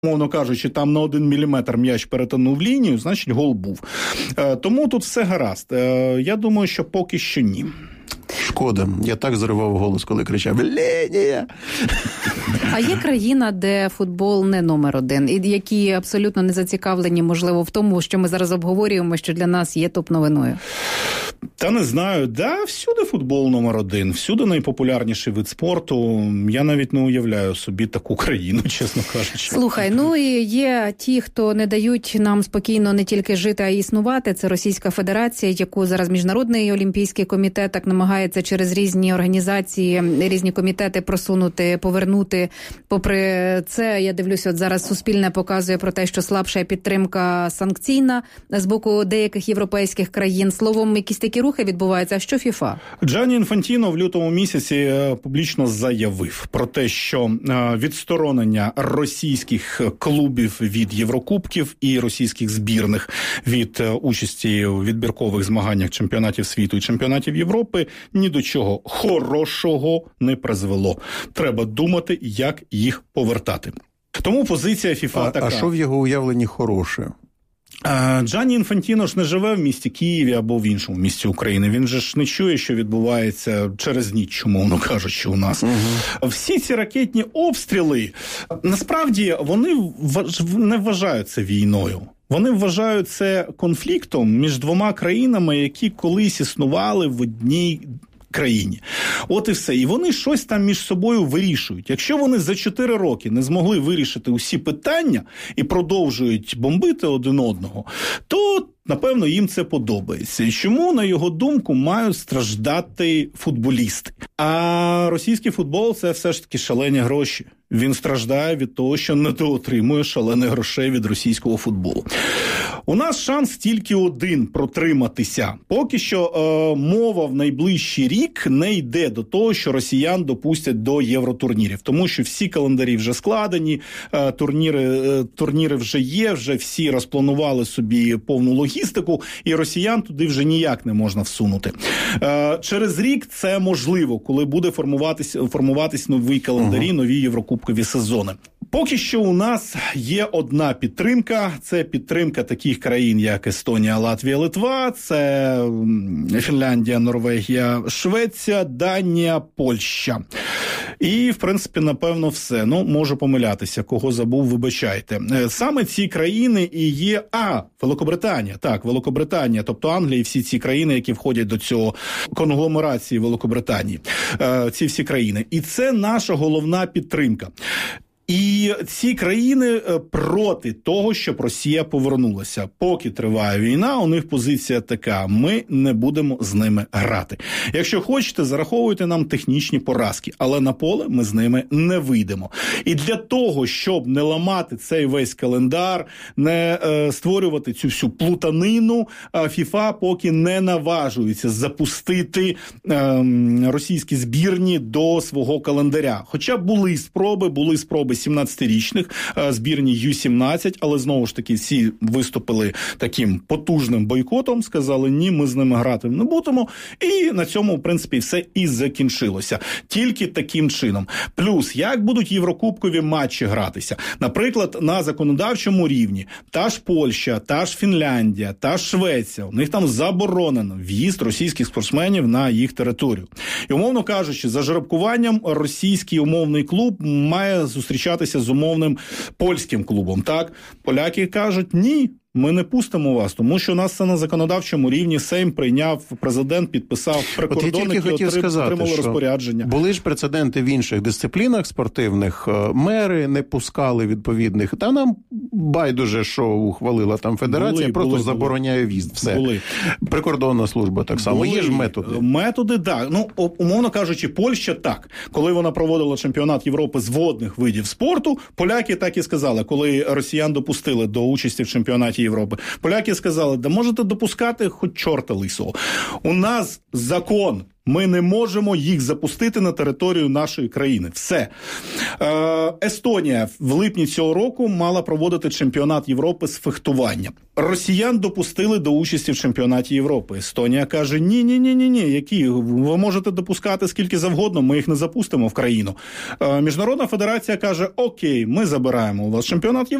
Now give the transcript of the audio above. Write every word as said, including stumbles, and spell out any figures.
мовно кажучи, там на один міліметр м'яч перетинув лінію, значить гол був. Тому тут все гаразд. Я думаю, що поки що ні. Шкода. Я так зривав голос, коли кричав «Ленія!». А є країна, де футбол не номер один, і які абсолютно не зацікавлені, можливо, в тому, що ми зараз обговорюємо, що для нас є топ-новиною? Та не знаю. Да, всюди футбол номер один, всюди найпопулярніший вид спорту. Я навіть не уявляю собі таку країну, чесно кажучи. Слухай, ну і є ті, хто не дають нам спокійно не тільки жити, а й існувати. Це Російська Федерація, яку зараз Міжнародний олімпійський комітет так намагається через різні організації, різні комітети просунути, повернути. Попри це, я дивлюся, от зараз Суспільне показує про те, що слабша підтримка санкційна з боку деяких європейських країн. Словом, якісь такі рухи відбуваються. А що ФІФА? Джанні Інфантіно в лютому місяці публічно заявив про те, що відсторонення російських клубів від Єврокубків і російських збірних від участі у відбіркових змаганнях чемпіонатів світу і чемпіонатів Європи ні до чого хорошого не призвело. Треба думати, як їх повертати. Тому позиція ФІФА а, така. А що в його уявленні хороше? Джанні Інфантіно ж не живе в місті Києві або в іншому місті України. Він же ж не чує, що відбувається через ніч, умовно кажучи, у нас. Угу. Всі ці ракетні обстріли, насправді, вони не вважають це війною. Вони вважають це конфліктом між двома країнами, які колись існували в одній країні. От і все. І вони щось там між собою вирішують. Якщо вони за чотири роки не змогли вирішити усі питання і продовжують бомбити один одного, то, напевно, їм це подобається. І чому, на його думку, мають страждати футболісти? А російський футбол – це все ж таки шалені гроші. Він страждає від того, що недоотримує шалених грошей від російського футболу. У нас шанс тільки один – протриматися. Поки що е, мова в найближчий рік не йде до того, що росіян допустять до євротурнірів. Тому що всі календарі вже складені, е, турніри, е, турніри вже є, вже всі розпланували собі повну логістику, і росіян туди вже ніяк не можна всунути. Е, через рік це можливо, коли буде формуватись, формуватись нові календарі, uh-huh. нові єврокубкові сезони. Поки що у нас є одна підтримка. Це підтримка таких країн, як Естонія, Латвія, Литва. Це Фінляндія, Норвегія, Швеція, Данія, Польща. І, в принципі, напевно, все. Ну, можу помилятися. Кого забув, вибачайте. Саме ці країни і є... А, Великобританія. Так, Великобританія. Тобто Англія і всі ці країни, які входять до цього конгломерації Великобританії. Ці всі країни. І це наша головна підтримка. І ці країни проти того, щоб Росія повернулася. Поки триває війна, у них позиція така: ми не будемо з ними грати. Якщо хочете, зараховуйте нам технічні поразки, але на поле ми з ними не вийдемо. І для того, щоб не ламати цей весь календар, не е, створювати цю всю плутанину, е, ФІФА поки не наважується запустити е, російські збірні до свого календаря. Хоча були спроби, були спроби сімнадцятирічних збірні ю сімнадцять, але знову ж таки всі виступили таким потужним бойкотом, сказали, ні, ми з ними грати не будемо, і на цьому, в принципі, все і закінчилося. Тільки таким чином. Плюс, як будуть єврокубкові матчі гратися? Наприклад, на законодавчому рівні та ж Польща, та ж Фінляндія, та ж Швеція, у них там заборонено в'їзд російських спортсменів на їх територію. І, умовно кажучи, за жеребкуванням російський умовний клуб має зустрічатися з умовним польським клубом. Так, поляки кажуть, ні, ми не пустимо вас, тому що у нас це на законодавчому рівні. Сейм прийняв, президент підписав, прикордонники отримали розпорядження. Були ж прецеденти в інших дисциплінах спортивних. Мери не пускали відповідних. Та нам байдуже, що ухвалила там федерація, були, просто були, забороняє в'їзд. Все. Були. Прикордонна служба так само. Були. Є ж методи. Методи, так. Ну, умовно кажучи, Польща так. Коли вона проводила чемпіонат Європи з водних видів спорту, поляки так і сказали, коли росіян допустили до участі в чемпіонаті Європи. Поляки сказали, да можете допускати хоч чорта лисого. У нас закон Ми не можемо їх запустити на територію нашої країни. Все. Е, Естонія в липні цього року мала проводити чемпіонат Європи з фехтування. Росіян допустили до участі в чемпіонаті Європи. Естонія каже, ні-ні-ні-ні, які? Ви можете допускати скільки завгодно, ми їх не запустимо в країну. Е, Міжнародна федерація каже, окей, ми забираємо у вас чемпіонат Європи.